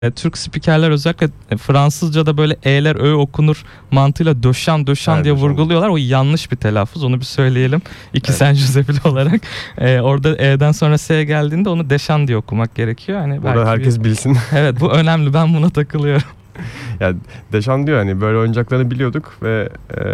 Türk spikerler özellikle Fransızca'da böyle e'ler ö okunur mantığıyla döşan Evet, diye döşan. vurguluyorlar. O yanlış bir telaffuz. Onu bir söyleyelim. İki Evet. Saint Giuseppe'li olarak. Orada e'den sonra s geldiğinde onu deşan diye okumak gerekiyor. Hani Burada herkes bilsin. Evet, bu önemli. Ben buna takılıyorum. Yani Deşan diyor hani böyle oyuncaklarını biliyorduk ve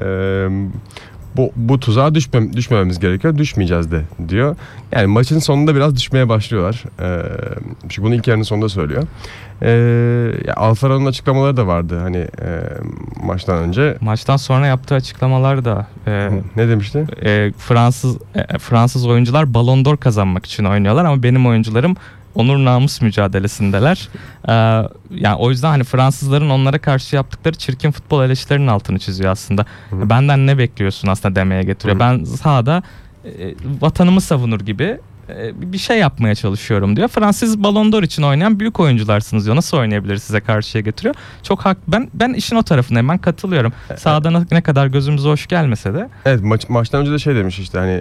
bu tuzağa düşmememiz gerekiyor. Düşmeyeceğiz de diyor. Yani maçın sonunda biraz düşmeye başlıyorlar. Çünkü bunu ilk yarının sonunda söylüyor. Alfaro'nun açıklamaları da vardı hani maçtan önce. Maçtan sonra yaptığı açıklamalar da Ne demişti? Fransız oyuncular Ballon d'Or kazanmak için oynuyorlar ama benim oyuncularım onur namus mücadelesindeler. Yani o yüzden hani Fransızların onlara karşı yaptıkları çirkin futbol eleştirilerinin altını çiziyor aslında. Hı. Benden ne bekliyorsun aslında demeye getiriyor. Hı. Ben sahada vatanımı savunur gibi bir şey yapmaya çalışıyorum diyor. Fransız Ballon d'Or için oynayan büyük oyuncularsınız diyor. Nasıl oynayabilir size karşıya getiriyor. Çok ben işin o tarafındayım. Ben katılıyorum. Sahada ne kadar gözümüze hoş gelmese de. Evet, maçtan önce de şey demiş işte hani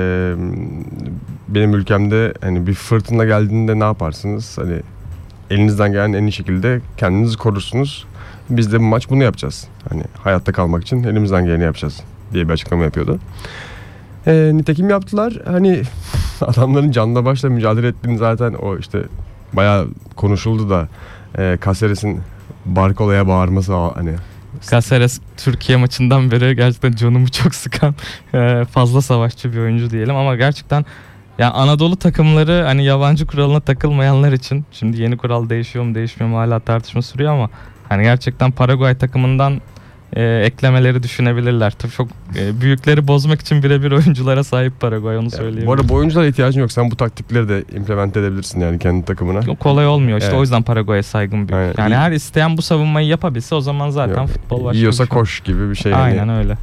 benim ülkemde hani bir fırtına geldiğinde ne yaparsınız? Hani elinizden gelen en iyi şekilde kendinizi korursunuz. Biz de bu maç bunu yapacağız. Hani hayatta kalmak için elimizden geleni yapacağız diye bir açıklama yapıyordu. Nitekim yaptılar. Hani adamların canla başla mücadele ettiğini zaten o işte bayağı konuşuldu da Caceres'in Barcola'ya bağırması hani. Caceres Türkiye maçından beri gerçekten canımı çok sıkan fazla savaşçı bir oyuncu diyelim ama gerçekten yani Anadolu takımları hani yabancı kuralına takılmayanlar için şimdi yeni kural değişiyor mu değişmiyor mu hala tartışma sürüyor ama hani gerçekten Paraguay takımından eklemeleri düşünebilirler. Tabii çok büyükleri bozmak için birebir oyunculara sahip Paraguay, onu söyleyeyim. Bu arada bu oyunculara ihtiyacın yok. Sen bu taktikleri de implement edebilirsin yani kendi takımına. O kolay olmuyor işte, Evet. O yüzden Paraguay'a saygım büyük. Aynen. Yani her isteyen bu savunmayı yapabilse o zaman zaten Yok. futbol başka Yiyorsa bir şey. koş gibi bir şey. Aynen yani. öyle.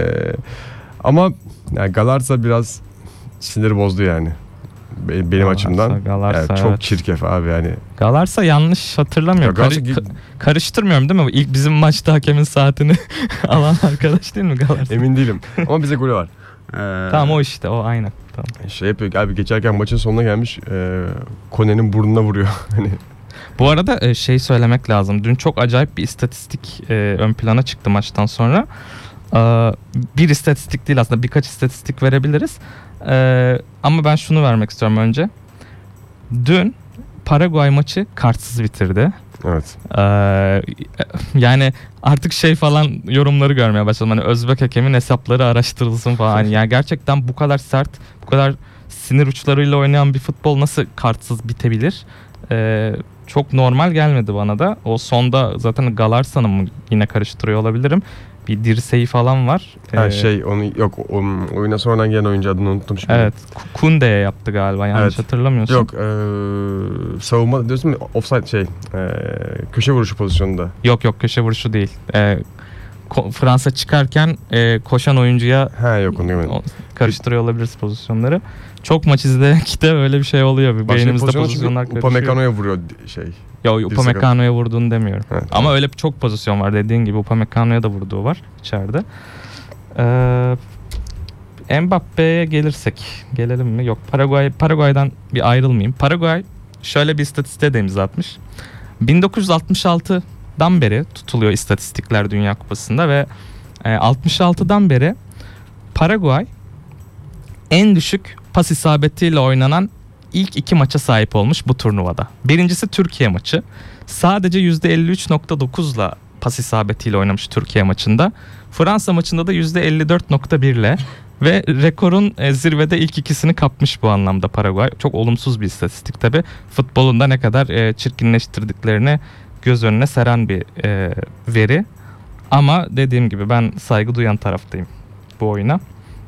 Ama yani Galarza biraz sinir bozdu yani. Benim Galarza, açımdan. Galarza, Yani çok evet. çirkef abi yani. Galarsa yanlış hatırlamıyorum. Ya Galarsa- Karıştırmıyorum değil mi? İlk bizim maçta hakemin saatini alan arkadaş değil mi Galarsa? Emin değilim. Ama bize golü var. Tamam, o işte o, aynen. Tamam. Şey yapıyor abi, geçerken maçın sonuna gelmiş. Kone'nin burnuna vuruyor. Hani Bu arada şey söylemek lazım. Dün çok acayip bir istatistik ön plana çıktı maçtan sonra. Bir istatistik değil aslında, birkaç istatistik verebiliriz. Ama ben şunu vermek istiyorum önce. Dün Paraguay maçı kartsız bitirdi. evet. Yani artık şey falan yorumları görmeye başladım. Hani Özbek hakemin hesapları araştırılsın falan. Yani gerçekten bu kadar sert, bu kadar sinir uçlarıyla oynayan bir futbol nasıl kartsız bitebilir? Çok normal gelmedi bana da. O sonda zaten Galarsa'nın mı yine karıştırıyor olabilirim. Bir dirseği falan var. Onu yok, oyuna sonradan gelen oyuncu adını unuttum şimdi. Evet. Kunde'ye yaptı galiba, yanlış Evet. hatırlamıyorsam. Yok, savunma diyorsun mu? Offside köşe vuruşu pozisyonunda. Yok köşe vuruşu değil. Fransa çıkarken koşan oyuncuya Yok, onu demedim. karıştırıyor olabiliriz pozisyonları. Çok maç izledikçe öyle bir şey oluyor. Beynimizde pozisyonlar karışıyor. Upamecano'ya vuruyor Yok, Upamecano'ya vurduğunu demiyorum. Evet. Ama öyle çok pozisyon var, dediğin gibi Upamecano'ya da vurduğu var içeride. Mbappe'ye gelelim mi? Yok, Paraguay'dan bir ayrılmayayım. Paraguay şöyle bir istatistiğe de imza atmış. 1966'dan beri tutuluyor istatistikler Dünya Kupası'nda ve 66'dan beri Paraguay en düşük pas isabetiyle oynanan ilk iki maça sahip olmuş bu turnuvada. Birincisi Türkiye maçı. Sadece %53.9'la pas isabetiyle oynamış Türkiye maçında. Fransa maçında da %54.1'le ve rekorun zirvede ilk ikisini kapmış bu anlamda Paraguay. Çok olumsuz bir istatistik tabii. Futbolun da ne kadar çirkinleştirdiklerini göz önüne seren bir veri. Ama dediğim gibi ben saygı duyan taraftayım bu oyuna.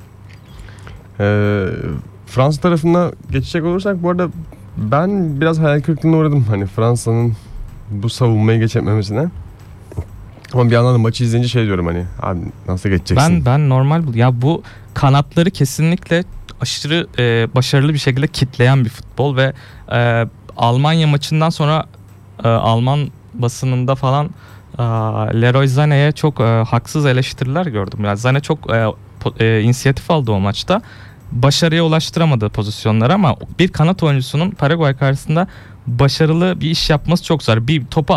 Fransa tarafına geçecek olursak bu arada ben biraz hayal kırıklığına uğradım. Hani Fransa'nın bu savunmayı geçememesine. Ama bir yandan da maçı izleyince şey diyorum, hani abi nasıl geçeceksin? Ben normal ya bu kanatları kesinlikle aşırı başarılı bir şekilde kitleyen bir futbol ve Almanya maçından sonra Alman basınında falan Leroy Sané'ye çok haksız eleştiriler gördüm. Yani Sané çok inisiyatif aldı o maçta. başarıya ulaştıramadığı pozisyonlar ama bir kanat oyuncusunun Paraguay karşısında başarılı bir iş yapması çok zor. Bir topu